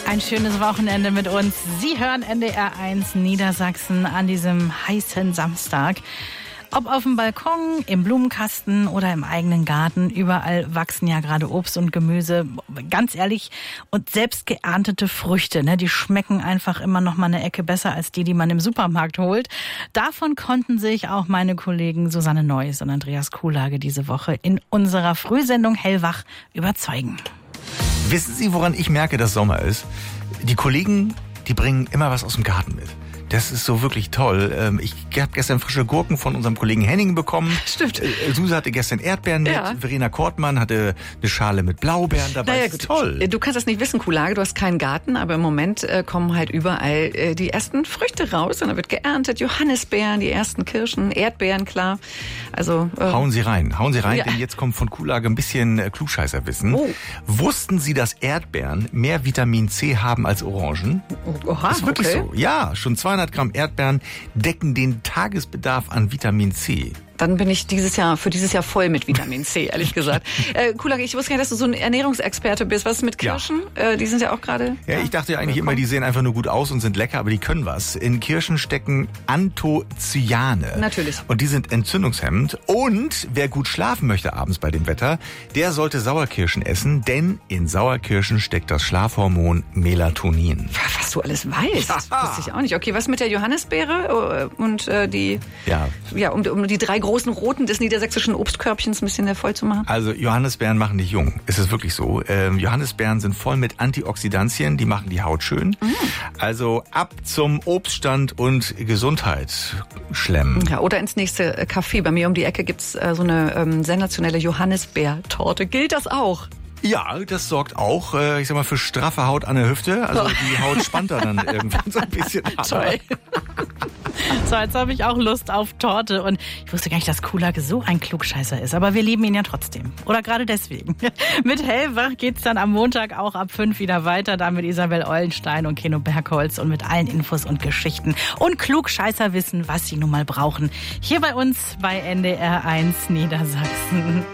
Ein schönes Wochenende mit uns. Sie hören NDR1 Niedersachsen an diesem heißen Samstag. Ob auf dem Balkon, im Blumenkasten oder im eigenen Garten, überall wachsen ja gerade Obst und Gemüse. Ganz ehrlich, und selbst geerntete Früchte, die schmecken einfach immer noch mal eine Ecke besser als die man im Supermarkt holt. Davon konnten sich auch meine Kollegen Susanne Neuss und Andreas Kuhlage diese Woche in unserer Frühsendung Hellwach überzeugen. Wissen Sie, woran ich merke, dass Sommer ist? Die Kollegen, die bringen immer was aus dem Garten mit. Das ist so wirklich toll. Ich habe gestern frische Gurken von unserem Kollegen Henning bekommen. Stimmt. Suse hatte gestern Erdbeeren mit. Ja. Verena Kortmann hatte eine Schale mit Blaubeeren dabei. Naja, Das ist toll. Du kannst das nicht wissen, Kuhlage, du hast keinen Garten, aber im Moment kommen halt überall die ersten Früchte raus und da wird geerntet. Johannisbeeren, die ersten Kirschen, Erdbeeren, klar. Also Hauen Sie rein, Ja. denn jetzt kommt von Kuhlage ein bisschen Klugscheißerwissen. Oh. Wussten Sie, dass Erdbeeren mehr Vitamin C haben als Orangen? oha, Das ist wirklich okay. so. Ja, schon 200 Gramm Erdbeeren decken den Tagesbedarf an Vitamin C. Dann bin ich für dieses Jahr voll mit Vitamin C, ehrlich gesagt. Kuhlage, ich wusste gar nicht, dass du so ein Ernährungsexperte bist. Was ist mit Kirschen? Die sind ja auch gerade... Ja, ich dachte ja eigentlich immer, die sehen einfach nur gut aus und sind lecker, aber die können was. In Kirschen stecken Anthocyane. Natürlich. Und die sind entzündungshemmend. Und wer gut schlafen möchte abends bei dem Wetter, der sollte Sauerkirschen essen, denn in Sauerkirschen steckt das Schlafhormon Melatonin. Was du alles weißt, wusste ich auch nicht. Okay, was mit der Johannisbeere und die... Ja. Um die 3 großen Roten des niedersächsischen Obstkörbchens ein bisschen voll zu machen? Also Johannisbeeren machen dich jung. Es ist wirklich so. Johannisbeeren sind voll mit Antioxidantien, die machen die Haut schön. Also ab zum Obststand und Gesundheit schlemmen. Ja, oder ins nächste Café. Bei mir um die Ecke gibt's so eine sensationelle Johannisbeertorte. Gilt das auch? Ja, das sorgt auch, ich sag mal, für straffe Haut an der Hüfte. Also die Haut spannt da dann irgendwann so ein bisschen ab. Toll. So, jetzt habe ich auch Lust auf Torte. Und ich wusste gar nicht, dass Kuhlage so ein Klugscheißer ist. Aber wir lieben ihn ja trotzdem. Oder gerade deswegen. Mit Hellwach geht's dann am Montag auch ab 5 wieder weiter. Da mit Isabel Eulenstein und Keno Bergholz und mit allen Infos und Geschichten. Und Klugscheißer wissen, was sie nun mal brauchen. Hier bei uns bei NDR1 Niedersachsen.